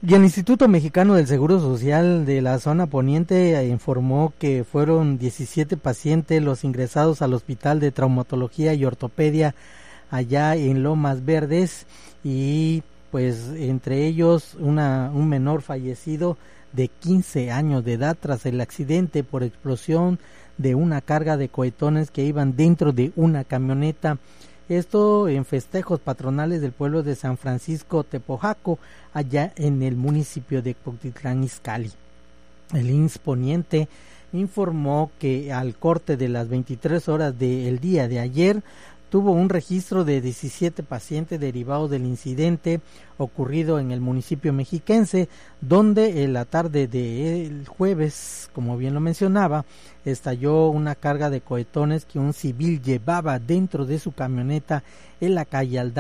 Y el Instituto Mexicano del Seguro Social de la zona poniente informó que fueron 17 pacientes los ingresados al Hospital de Traumatología y Ortopedia allá en Lomas Verdes, y pues entre ellos un menor fallecido de 15 años de edad tras el accidente por explosión de una carga de cohetones que iban dentro de una camioneta. Esto en festejos patronales del pueblo de San Francisco Tepojaco, allá en el municipio de Cuautitlán Izcalli. El IMSS Poniente informó que al corte de las 23 horas del día de ayer tuvo un registro de 17 pacientes derivados del incidente ocurrido en el municipio mexiquense, donde en la tarde del jueves, como bien lo mencionaba, estalló una carga de cohetones que un civil llevaba dentro de su camioneta en la calle Aldama